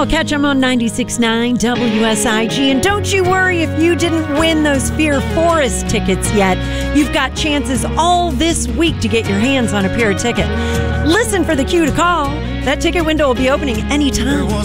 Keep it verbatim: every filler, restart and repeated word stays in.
We'll catch them on ninety-six point nine W S I G. And don't you worry if you didn't win those Fear Forest tickets yet. You've got chances all this week to get your hands on a pair of tickets. Listen for the cue to call. That ticket window will be opening anytime.